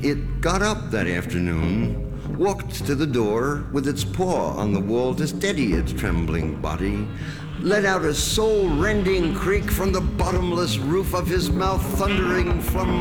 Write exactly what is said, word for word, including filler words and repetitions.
It got up that afternoon, walked to the door with its paw on the wall to steady its trembling body, let out a soul-rending creak from the bottomless roof of his mouth, thundering from